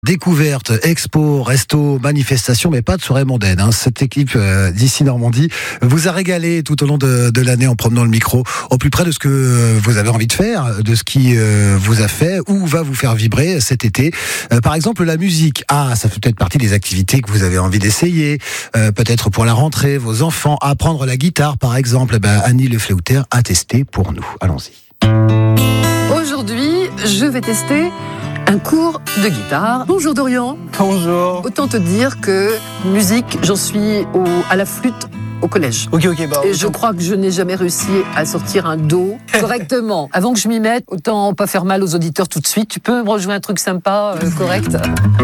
Découverte, expo, resto, manifestation, mais pas de soirée mondaine. Cette équipe d'ici Normandie vous a régalé tout au long de l'année en promenant le micro au plus près de ce que vous avez envie de faire, de ce qui vous a fait ou va vous faire vibrer cet été. Par exemple, la musique. Ça fait peut-être partie des activités que vous avez envie d'essayer. Peut-être pour la rentrée, vos enfants, apprendre la guitare par exemple. Annie Lefleuter a testé pour nous. Allons-y. Aujourd'hui, je vais tester un cours de guitare. Bonjour Dorian. Bonjour. Autant te dire que musique, j'en suis à la flûte au collège. Ok. Et je crois que je n'ai jamais réussi à sortir un do correctement. Avant que je m'y mette, autant pas faire mal aux auditeurs tout de suite. Tu peux me rejouer un truc sympa, correct ?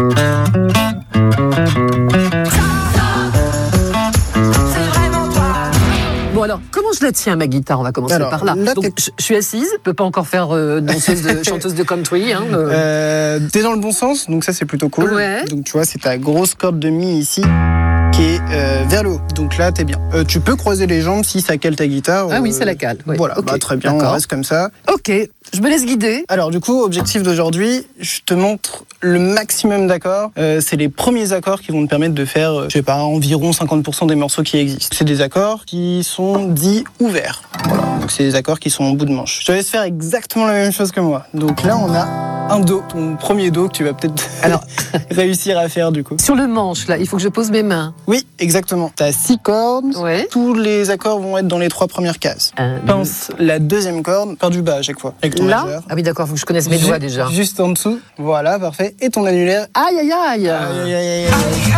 Bon alors, comment je la tiens ma guitare ? On va commencer par là. Donc, je suis assise, je peux pas encore faire chanteuse de country. T'es dans le bon sens, donc ça c'est plutôt cool. Ouais. Donc tu vois, c'est ta grosse corde de mi ici qui est vers le haut. Donc là, t'es bien. Tu peux croiser les jambes si ça cale ta guitare. Ah oui, ça la cale. Ouais. Voilà, Okay. très bien, D'accord. on reste comme ça. Ok, je me laisse guider. Alors du coup, objectif d'aujourd'hui, je te montre le maximum d'accords. C'est les premiers accords qui vont te permettre de faire, environ 50% des morceaux qui existent. C'est des accords qui sont dits ouverts. Voilà, donc c'est des accords qui sont en bout de manche. Je te laisse faire exactement la même chose que moi. Donc là, on a un do, ton premier do que tu vas peut-être réussir à faire du coup. Sur le manche, là, il faut que je pose mes mains. Oui, exactement. T'as 6 cordes. Ouais. Tous les accords vont être dans les 3 premières cases. Pince la deuxième corde par du bas à chaque fois. Avec ton Là majeur. Ah oui, d'accord, faut que je connaisse mes doigts déjà. Juste en dessous. Voilà, parfait. Et ton annulaire. Aïe. Aïe.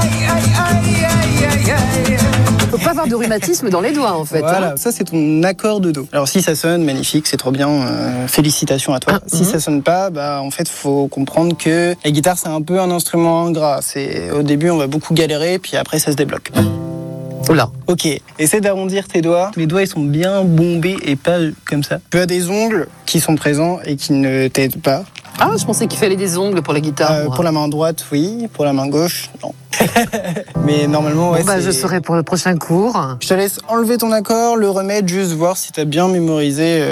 Faut pas avoir de rhumatisme dans les doigts, en fait. Voilà, ça c'est ton accord de do. Alors si ça sonne, magnifique, c'est trop bien, félicitations à toi. Si ça sonne pas, en fait, faut comprendre que la guitare c'est un peu un instrument ingrat. Au début, on va beaucoup galérer, puis après ça se débloque. Oula. Ok, essaie d'arrondir tes doigts. Les doigts ils sont bien bombés et pas comme ça. Tu as des ongles qui sont présents et qui ne t'aident pas. Ah, je pensais qu'il fallait des ongles pour la guitare. Pour la main droite, oui. Pour la main gauche, non. Mais normalement, ouais. Je saurai pour le prochain cours. Je te laisse enlever ton accord, le remettre, juste voir si t'as bien mémorisé.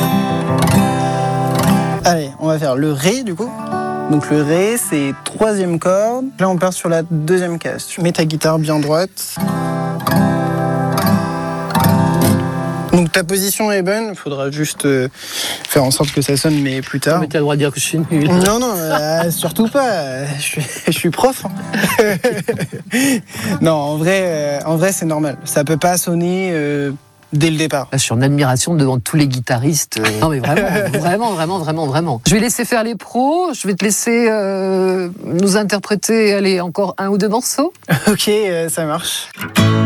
Allez, on va faire le Ré du coup. Donc le Ré, c'est 3e corde. Là, on part sur la 2e case. Tu mets ta guitare bien droite. Donc ta position est bonne, il faudra juste faire en sorte que ça sonne, mais plus tard. Mais t'as le droit de dire que je suis nul. Non, surtout pas. Je suis prof. Non, en vrai, c'est normal. Ça peut pas sonner dès le départ. Là, je suis en admiration devant tous les guitaristes. Non mais vraiment. Je vais laisser faire les pros. Je vais te laisser nous interpréter, encore un ou deux morceaux. Ok, ça marche.